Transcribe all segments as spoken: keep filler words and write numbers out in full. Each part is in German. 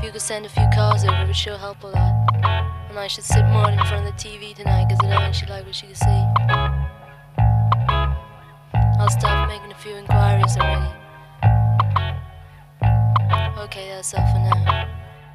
If you could send a few cars over, it would sure help a lot. And I should sit more in front of the T V tonight, because I don't actually like what she can see. I'll start making a few inquiries already. Okay, that's all for now.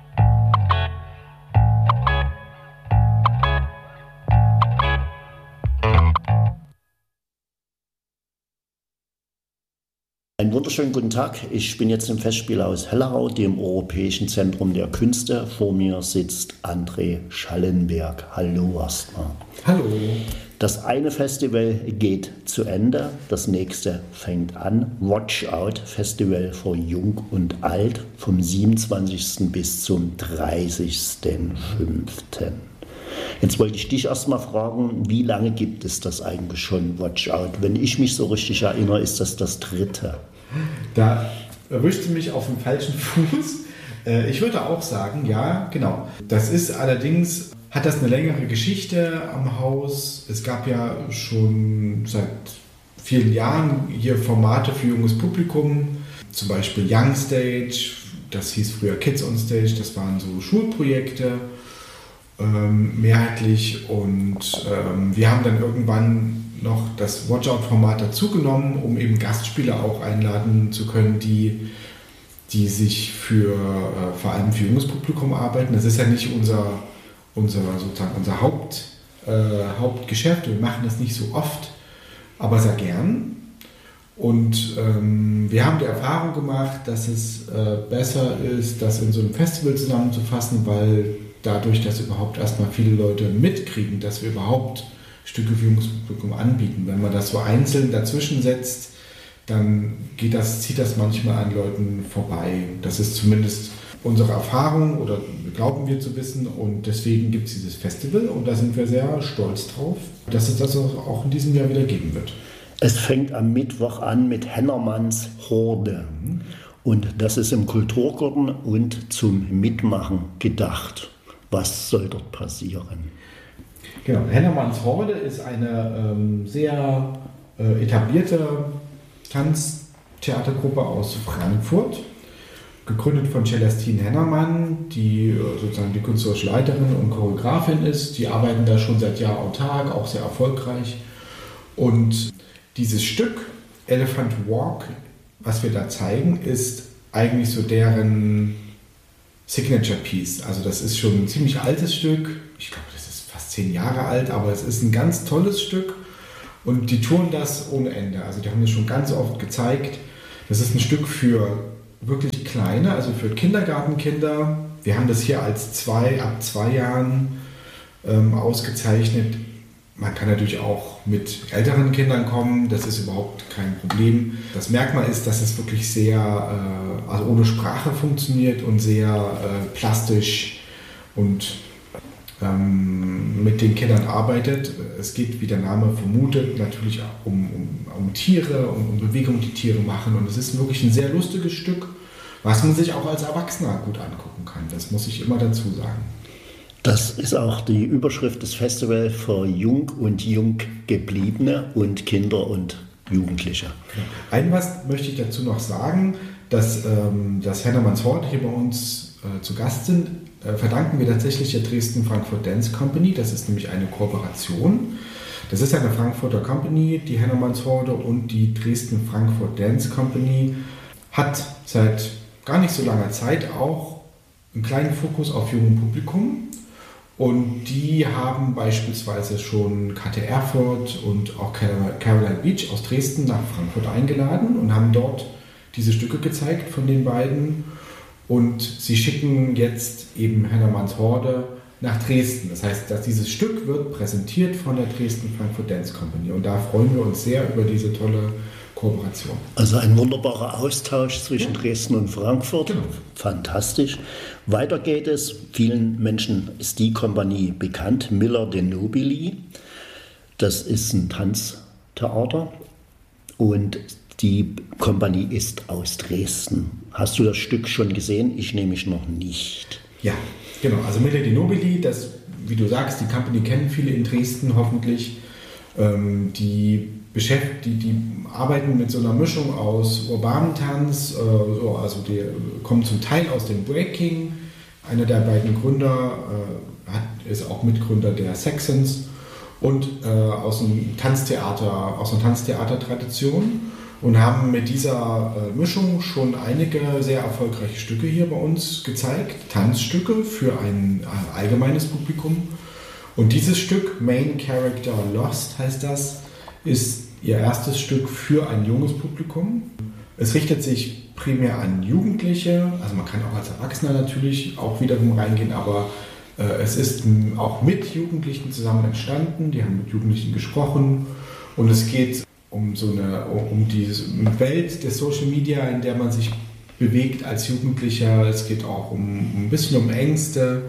Einen wunderschönen guten Tag. Ich bin jetzt im Festspielhaus Hellerau, dem Europäischen Zentrum der Künste. Vor mir sitzt André Schallenberg. Hallo erstmal. Hallo. Das eine Festival geht zu Ende, das nächste fängt an. Watch Out Festival für Jung und Alt vom siebenundzwanzigsten bis zum dreißigsten fünften Jetzt wollte ich dich erstmal fragen, wie lange gibt es das eigentlich schon, Watch Out? Wenn ich mich so richtig erinnere, ist das das dritte. Da erwischt du mich auf dem falschen Fuß. Ich würde auch sagen, ja, genau. Das ist allerdings, hat das eine längere Geschichte am Haus. Es gab ja schon seit vielen Jahren hier Formate für junges Publikum, zum Beispiel Young Stage, das hieß früher Kids on Stage, das waren so Schulprojekte. Ähm, mehrheitlich und ähm, wir haben dann irgendwann noch das Watch-Out-Format dazugenommen, um eben Gastspieler auch einladen zu können, die, die sich für äh, vor allem für junges Publikum arbeiten. Das ist ja nicht unser, unser, sozusagen unser Haupt, äh, Hauptgeschäft. Wir machen das nicht so oft, aber sehr gern. Und ähm, wir haben die Erfahrung gemacht, dass es äh, besser ist, das in so einem Festival zusammenzufassen, weil dadurch, dass überhaupt erstmal viele Leute mitkriegen, dass wir überhaupt Stücke für junges Publikum anbieten. Wenn man das so einzeln dazwischen setzt, dann geht das, zieht das manchmal an Leuten vorbei. Das ist zumindest unsere Erfahrung oder glauben wir zu wissen und deswegen gibt es dieses Festival und da sind wir sehr stolz drauf, dass es das auch in diesem Jahr wieder geben wird. Es fängt am Mittwoch an mit Hennermanns Horde und das ist im Kulturgarten und zum Mitmachen gedacht. Was soll dort passieren? Genau, Hennermanns Horde ist eine ähm, sehr äh, etablierte Tanztheatergruppe aus Frankfurt, gegründet von Celestine Hennermann, die äh, sozusagen die künstlerische Leiterin und Choreografin ist. Die arbeiten da schon seit Jahr autark, auch sehr erfolgreich. Und dieses Stück, Elephant Walk, was wir da zeigen, ist eigentlich so deren Signature Piece. Also das ist schon ein ziemlich altes Stück. Ich glaube, das ist fast zehn Jahre alt, aber es ist ein ganz tolles Stück und die touren das ohne Ende. Also die haben das schon ganz oft gezeigt. Das ist ein Stück für wirklich Kleine, also für Kindergartenkinder. Wir haben das hier als zwei, ab zwei Jahren ähm, ausgezeichnet. Man kann natürlich auch mit älteren Kindern kommen, das ist überhaupt kein Problem. Das Merkmal ist, dass es wirklich sehr, äh, also ohne Sprache funktioniert und sehr äh, plastisch und ähm, mit den Kindern arbeitet. Es geht, wie der Name vermutet, natürlich um, um, um Tiere, um, um Bewegungen, die Tiere machen. Und es ist wirklich ein sehr lustiges Stück, was man sich auch als Erwachsener gut angucken kann. Das muss ich immer dazu sagen. Das ist auch die Überschrift des Festivals für Jung und Junggebliebene und Kinder und Jugendliche. Ein was möchte ich dazu noch sagen, dass ähm, das Hennermanns Horde hier bei uns äh, zu Gast sind, äh, verdanken wir tatsächlich der Dresden Frankfurt Dance Company. Das ist nämlich eine Kooperation. Das ist eine Frankfurter Company, die Hennermanns Horde, und die Dresden Frankfurt Dance Company hat seit gar nicht so langer Zeit auch einen kleinen Fokus auf jungem Publikum. Und die haben beispielsweise schon K T Erfurt und auch Caroline Beach aus Dresden nach Frankfurt eingeladen und haben dort diese Stücke gezeigt von den beiden. Und sie schicken jetzt eben Hennermanns Horde nach Dresden. Das heißt, dass dieses Stück wird präsentiert von der Dresden Frankfurt Dance Company. Und da freuen wir uns sehr über diese tolle Kooperation. Also ein wunderbarer Austausch zwischen ja. Dresden und Frankfurt. Genau. Fantastisch. Weiter geht es. Vielen Menschen ist die Kompanie bekannt. Miller de Nobili. Das ist ein Tanztheater. Und die Kompanie ist aus Dresden. Hast du das Stück schon gesehen? Ich nämlich noch nicht. Ja, genau. Also Miller de Nobili, das, wie du sagst, die Company kennen viele in Dresden hoffentlich. Ähm, die beschäftigt, die, die arbeiten mit so einer Mischung aus urbanem Tanz, äh, so, also die kommen zum Teil aus dem Breaking, einer der beiden Gründer, äh, hat, ist auch Mitgründer der Saxons und äh, aus dem Tanztheater, aus einer Tanztheatertradition und haben mit dieser äh, Mischung schon einige sehr erfolgreiche Stücke hier bei uns gezeigt, Tanzstücke für ein äh, allgemeines Publikum. Und dieses Stück, Main Character Lost heißt das, ist ihr erstes Stück für ein junges Publikum. Es richtet sich primär an Jugendliche, also man kann auch als Erwachsener natürlich auch wiederum reingehen, aber äh, es ist m, auch mit Jugendlichen zusammen entstanden, die haben mit Jugendlichen gesprochen und es geht um so eine, um die Welt der Social Media, in der man sich bewegt als Jugendlicher. Es geht auch um, um ein bisschen um Ängste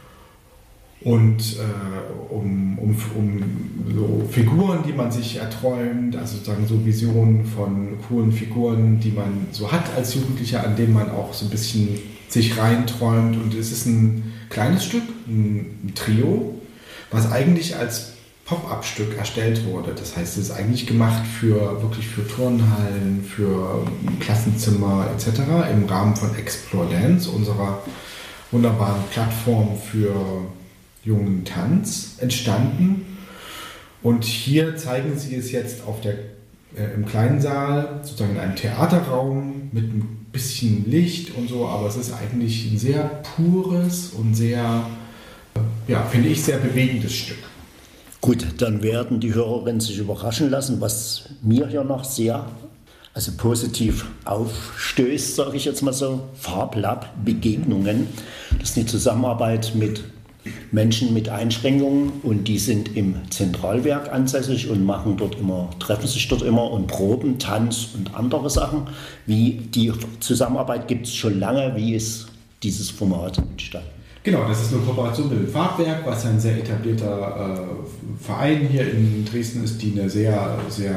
und äh, um, um, um so Figuren, die man sich erträumt, also sozusagen so Visionen von coolen Figuren, die man so hat als Jugendlicher, an denen man auch so ein bisschen sich reinträumt. Und es ist ein kleines Stück, ein, ein Trio, was eigentlich als Pop-up-Stück erstellt wurde. Das heißt, es ist eigentlich gemacht für wirklich für Turnhallen, für Klassenzimmer et cetera im Rahmen von Explore Dance, unserer wunderbaren Plattform für jungen Tanz, entstanden. Und hier zeigen sie es jetzt auf der, äh, im kleinen Saal, sozusagen in einem Theaterraum mit ein bisschen Licht und so, aber es ist eigentlich ein sehr pures und sehr, äh, ja, finde ich, sehr bewegendes Stück. Gut, dann werden die Hörerinnen sich überraschen lassen, was mir hier noch sehr also positiv aufstößt, sage ich jetzt mal so, FarbLab-Begegnungen. Das ist eine Zusammenarbeit mit Menschen mit Einschränkungen und die sind im Zentralwerk ansässig und machen dort immer, treffen sich dort immer und proben Tanz und andere Sachen. Wie die Zusammenarbeit gibt es schon lange, wie ist dieses Format entstanden? Genau, das ist eine Kooperation mit dem Farbwerk, was ein sehr etablierter äh, Verein hier in Dresden ist, die eine sehr, sehr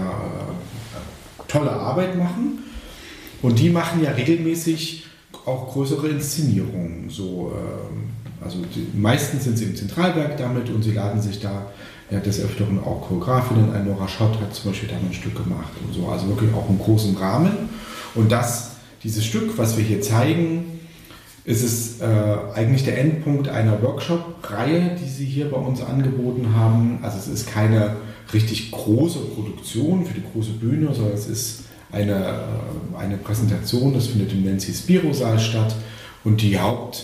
äh, tolle Arbeit machen. Und die machen ja regelmäßig auch größere Inszenierungen. So, äh, also die, meistens sind sie im Zentralwerk damit und sie laden sich da ja, des Öfteren auch Choreografinnen ein. Nora Schott hat zum Beispiel da ein Stück gemacht und so, also wirklich auch im großen Rahmen. Und das, dieses Stück, was wir hier zeigen, ist es äh, eigentlich der Endpunkt einer Workshop-Reihe, die sie hier bei uns angeboten haben. Also es ist keine richtig große Produktion für die große Bühne, sondern es ist eine, äh, eine Präsentation, das findet im Nancy Spiro-Saal statt und die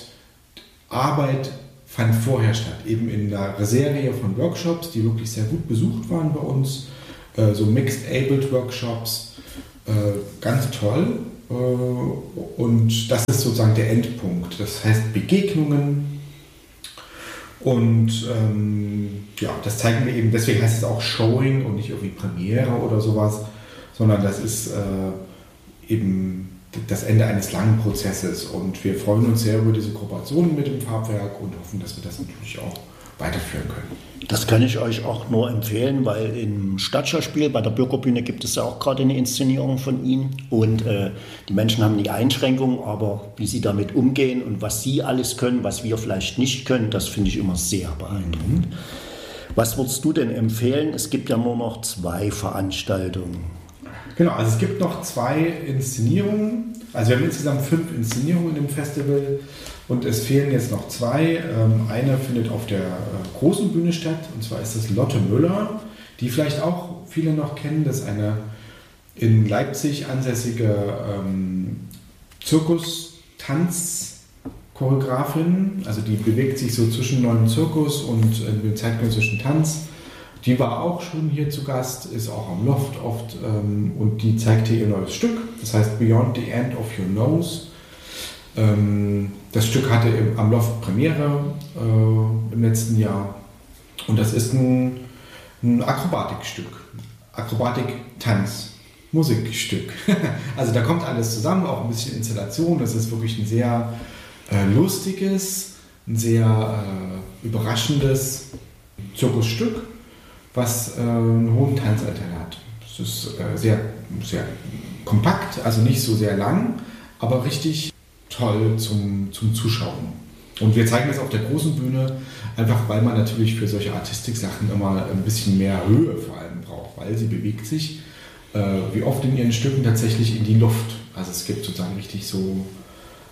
Hauptarbeit fand vorher statt, eben in einer Serie von Workshops, die wirklich sehr gut besucht waren bei uns, äh, so Mixed-Abled-Workshops, äh, ganz toll. Und das ist sozusagen der Endpunkt. Das heißt Begegnungen. Und ähm, ja, das zeigen wir eben, deswegen heißt es auch Showing und nicht irgendwie Premiere oder sowas, sondern das ist äh, eben das Ende eines langen Prozesses. Und wir freuen uns sehr über diese Kooperation mit dem Farbwerk und hoffen, dass wir das natürlich auch weiterführen können. Das kann ich euch auch nur empfehlen, weil im Stadtschauspiel bei der Bürgerbühne gibt es ja auch gerade eine Inszenierung von ihnen und äh, die Menschen haben die Einschränkungen, aber wie sie damit umgehen und was sie alles können, was wir vielleicht nicht können, das finde ich immer sehr beeindruckend. Mhm. Was würdest du denn empfehlen? Es gibt ja nur noch zwei Veranstaltungen. Genau, also es gibt noch zwei Inszenierungen, also wir haben insgesamt fünf Inszenierungen im Festival. Und es fehlen jetzt noch zwei. Eine findet auf der großen Bühne statt, und zwar ist das Lotte Müller, die vielleicht auch viele noch kennen. Das ist eine in Leipzig ansässige ähm, Zirkus-Tanz-Choreografin. Also die bewegt sich so zwischen neuen Zirkus und äh, dem zeitgenössischen Tanz. Die war auch schon hier zu Gast, ist auch am Loft oft ähm, und die zeigt hier ihr neues Stück. Das heißt Beyond the End of Your Nose. Das Stück hatte am Loft Premiere äh, im letzten Jahr und das ist ein, ein Akrobatikstück, Akrobatik-Tanz, Musikstück. Also da kommt alles zusammen, auch ein bisschen Installation. Das ist wirklich ein sehr äh, lustiges, ein sehr äh, überraschendes Zirkusstück, was äh, einen hohen Tanzanteil hat. Es ist äh, sehr, sehr kompakt, also nicht so sehr lang, aber richtig toll zum, zum Zuschauen. Und wir zeigen das auf der großen Bühne, einfach weil man natürlich für solche Artistik-Sachen immer ein bisschen mehr Höhe vor allem braucht, weil sie bewegt sich äh, wie oft in ihren Stücken tatsächlich in die Luft. Also es gibt sozusagen richtig so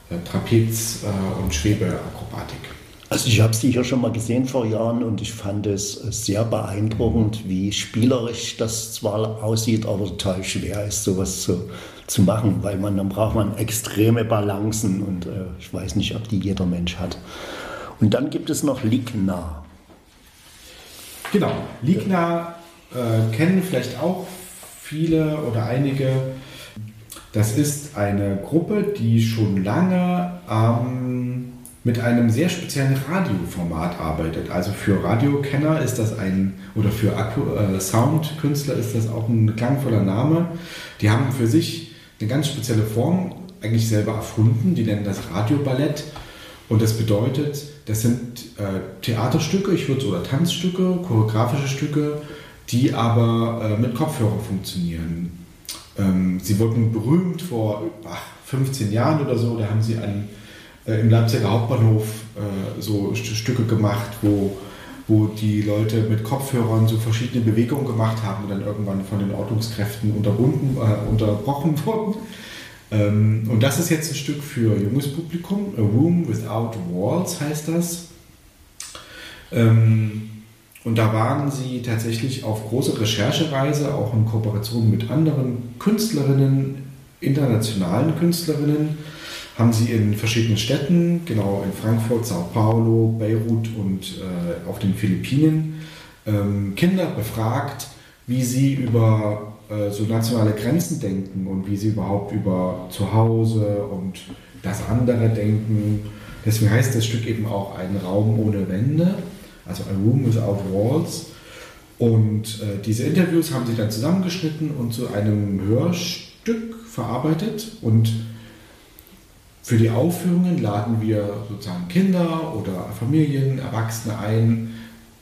äh, Trapez äh, und Schwebeakrobatik. Also ich habe sie hier schon mal gesehen vor Jahren und ich fand es sehr beeindruckend, wie spielerisch das zwar aussieht, aber total schwer ist, sowas zu, zu machen, weil man dann braucht man extreme Balancen und äh, ich weiß nicht, ob die jeder Mensch hat. Und dann gibt es noch Ligna. Genau, Ligna äh, kennen vielleicht auch viele oder einige. Das ist eine Gruppe, die schon lange ähm, mit einem sehr speziellen Radioformat arbeitet. Also für Radiokenner ist das ein, oder für Akku, äh, Soundkünstler ist das auch ein klangvoller Name. Die haben für sich eine ganz spezielle Form eigentlich selber erfunden. Die nennen das Radioballett. Und das bedeutet, das sind äh, Theaterstücke, ich würde oder Tanzstücke, choreografische Stücke, die aber äh, mit Kopfhörer funktionieren. Ähm, sie wurden berühmt vor ach, fünfzehn Jahren oder so. Da haben sie einen im Leipziger Hauptbahnhof äh, so St- Stücke gemacht, wo, wo die Leute mit Kopfhörern so verschiedene Bewegungen gemacht haben und dann irgendwann von den Ordnungskräften unterbunden, äh, unterbrochen wurden. Ähm, und das ist jetzt ein Stück für junges Publikum. A Room Without Walls heißt das. Ähm, und da waren sie tatsächlich auf große Recherchereise, auch in Kooperation mit anderen Künstlerinnen, internationalen Künstlerinnen, haben sie in verschiedenen Städten, genau in Frankfurt, Sao Paulo, Beirut und äh, auf den Philippinen, ähm, Kinder befragt, wie sie über äh, so nationale Grenzen denken und wie sie überhaupt über Zuhause und das andere denken. Deswegen heißt das Stück eben auch ein Raum ohne Wände, also A Room Without Walls. Und äh, diese Interviews haben sie dann zusammengeschnitten und zu einem Hörstück verarbeitet. Und für die Aufführungen laden wir sozusagen Kinder oder Familien, Erwachsene ein,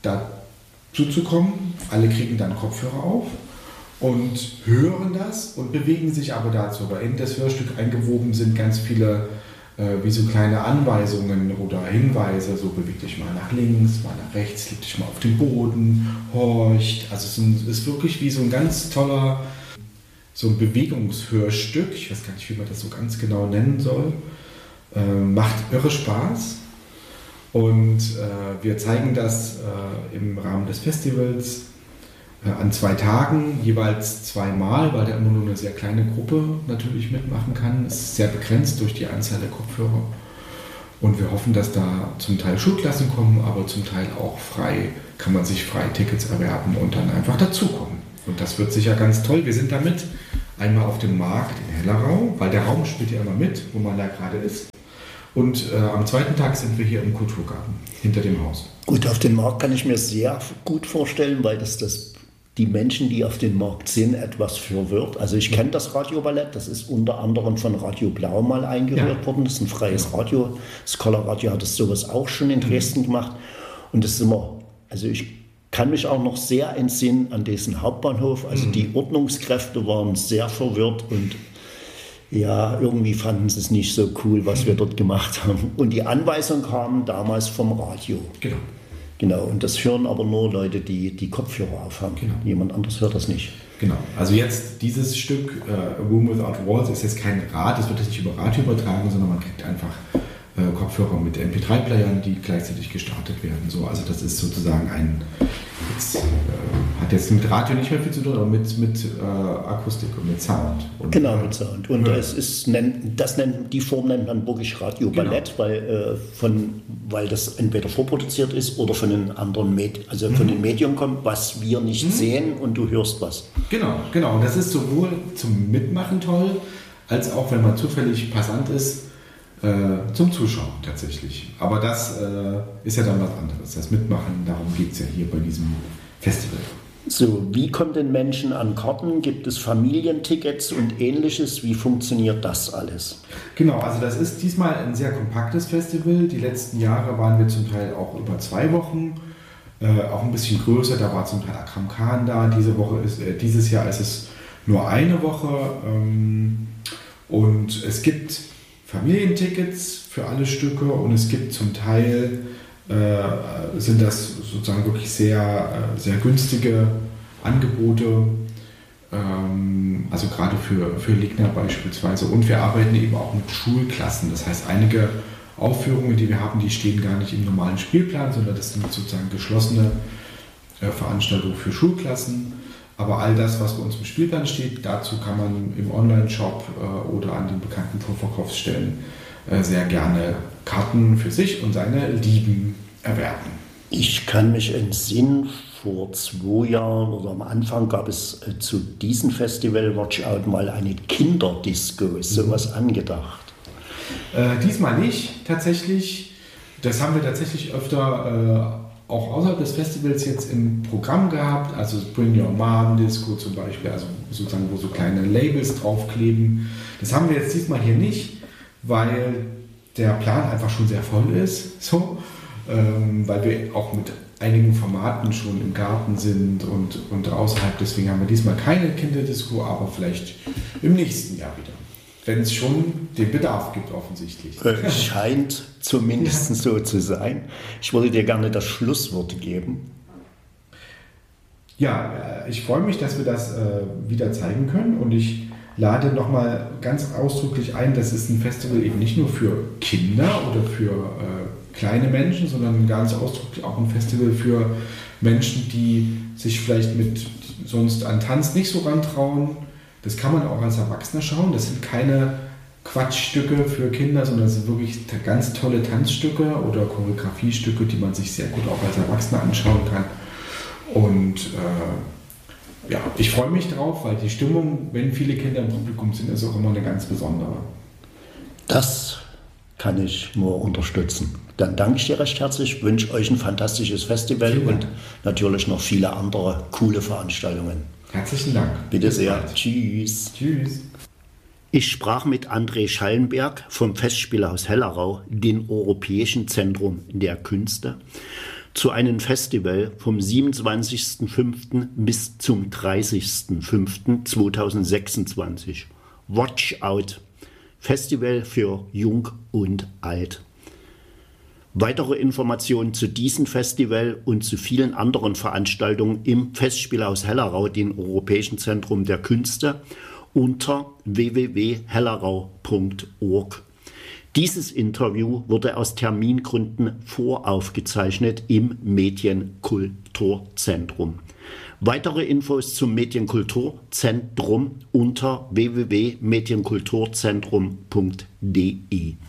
dazu zu kommen. Alle kriegen dann Kopfhörer auf und hören das und bewegen sich aber dazu. Aber in das Hörstück eingewoben sind ganz viele äh, wie so kleine Anweisungen oder Hinweise, so beweg dich mal nach links, mal nach rechts, leg dich mal auf den Boden, horcht. Also es ist wirklich wie so ein ganz toller, so ein Bewegungshörstück, ich weiß gar nicht, wie man das so ganz genau nennen soll, äh, macht irre Spaß und äh, wir zeigen das äh, im Rahmen des Festivals äh, an zwei Tagen, jeweils zweimal, weil da immer nur eine sehr kleine Gruppe natürlich mitmachen kann. Es ist sehr begrenzt durch die Anzahl der Kopfhörer und wir hoffen, dass da zum Teil Schulklassen kommen, aber zum Teil auch frei, kann man sich frei Tickets erwerben und dann einfach dazukommen. Und das wird sicher ganz toll. Wir sind damit einmal auf dem Markt in Hellerau, weil der Raum spielt ja immer mit, wo man da gerade ist. Und äh, am zweiten Tag sind wir hier im Kulturgarten, hinter dem Haus. Gut, auf den Markt kann ich mir sehr gut vorstellen, weil das, das die Menschen, die auf dem Markt sind, etwas verwirrt. Also ich kenne das Radioballett, das ist unter anderem von Radio Blau mal eingeführt ja. worden. Das ist ein freies ja. Radio. Scholar Radio hat das sowas auch schon in Dresden mhm. gemacht. Und das ist immer, also ich kann mich auch noch sehr entsinnen an diesen Hauptbahnhof. Also mhm. die Ordnungskräfte waren sehr verwirrt und ja, irgendwie fanden sie es nicht so cool, was mhm. wir dort gemacht haben. Und die Anweisung kam damals vom Radio. Genau. Genau, und das hören aber nur Leute, die die Kopfhörer aufhaben. Genau. Jemand anderes hört das nicht. Genau, also jetzt dieses Stück äh, A Room Without Walls ist jetzt kein Rad, das wird jetzt nicht über Radio übertragen, sondern man kriegt einfach äh, Kopfhörer mit M P drei Playern, die gleichzeitig gestartet werden. So, also das ist sozusagen ein, jetzt, äh, hat jetzt mit Radio nicht mehr viel zu tun, aber mit, mit äh, Akustik und mit Sound. Und, genau, mit Sound. Und ja. es ist, das nennt, die Form nennt man wirklich Radioballett, genau. weil, äh, von, weil das entweder vorproduziert ist oder von den anderen Medien, also von mhm. den Medien kommt, was wir nicht mhm. sehen und du hörst was. Genau, genau. Und das ist sowohl zum Mitmachen toll, als auch, wenn man zufällig passant ist, Äh, zum Zuschauen tatsächlich. Aber das äh, ist ja dann was anderes. Das Mitmachen, darum geht es ja hier bei diesem Festival. So, wie kommen denn Menschen an Karten? Gibt es Familientickets und Ähnliches? Wie funktioniert das alles? Genau, also das ist diesmal ein sehr kompaktes Festival. Die letzten Jahre waren wir zum Teil auch über zwei Wochen, äh, auch ein bisschen größer. Da war zum Teil Akram Khan da. Diese Woche ist, äh, dieses Jahr ist es nur eine Woche. Ähm, und es gibt Familientickets für alle Stücke und es gibt zum Teil, äh, sind das sozusagen wirklich sehr, äh, sehr günstige Angebote. ähm, also gerade für, für Ligner beispielsweise. Und wir arbeiten eben auch mit Schulklassen. Das heißt, einige Aufführungen, die wir haben, die stehen gar nicht im normalen Spielplan, sondern das sind sozusagen geschlossene äh, Veranstaltungen für Schulklassen. Aber all das, was bei uns im Spielplan steht, dazu kann man im Online-Shop äh, oder an den bekannten Vorverkaufsstellen äh, sehr gerne Karten für sich und seine Lieben erwerben. Ich kann mich entsinnen, vor zwei Jahren oder am Anfang gab es äh, zu diesem Festival Watch Out mal eine Kinderdisco. Ist sowas angedacht? Äh, diesmal nicht, tatsächlich. Das haben wir tatsächlich öfter äh, auch außerhalb des Festivals jetzt im Programm gehabt. Also Bring Your Mom Disco zum Beispiel, also sozusagen, wo so kleine Labels draufkleben. Das haben wir jetzt diesmal hier nicht, weil der Plan einfach schon sehr voll ist. So, ähm, weil wir auch mit einigen Formaten schon im Garten sind und, und außerhalb. Deswegen haben wir diesmal keine Kinderdisco, aber vielleicht im nächsten Jahr wieder. Wenn es schon den Bedarf gibt, offensichtlich. Äh, scheint zumindest ja. so zu sein. Ich würde dir gerne das Schlusswort geben. Ja, ich freue mich, dass wir das äh, wieder zeigen können und ich lade nochmal ganz ausdrücklich ein, das ist ein Festival eben nicht nur für Kinder oder für äh, kleine Menschen, sondern ganz ausdrücklich auch ein Festival für Menschen, die sich vielleicht mit sonst an Tanz nicht so rantrauen. Das kann man auch als Erwachsener schauen. Das sind keine Quatschstücke für Kinder, sondern das sind wirklich ganz tolle Tanzstücke oder Choreografiestücke, die man sich sehr gut auch als Erwachsener anschauen kann. Und äh, ja, ich freue mich drauf, weil die Stimmung, wenn viele Kinder im Publikum sind, ist auch immer eine ganz besondere. Das kann ich nur unterstützen. Dann danke ich dir recht herzlich, wünsche euch ein fantastisches Festival und natürlich noch viele andere coole Veranstaltungen. Herzlichen Dank. Bitte sehr. Tschüss. Tschüss. Ich sprach mit André Schallenberg vom Festspielhaus Hellerau, dem Europäischen Zentrum der Künste, zu einem Festival vom siebenundzwanzigsten fünften bis zum dreißigsten fünften zweitausendsechsundzwanzig. Watch Out. Festival für Jung und Alt. Weitere Informationen zu diesem Festival und zu vielen anderen Veranstaltungen im Festspielhaus Hellerau, dem Europäischen Zentrum der Künste, unter w w w punkt hellerau punkt org. Dieses Interview wurde aus Termingründen voraufgezeichnet im Medienkulturzentrum. Weitere Infos zum Medienkulturzentrum unter w w w punkt medienkulturzentrum punkt d e.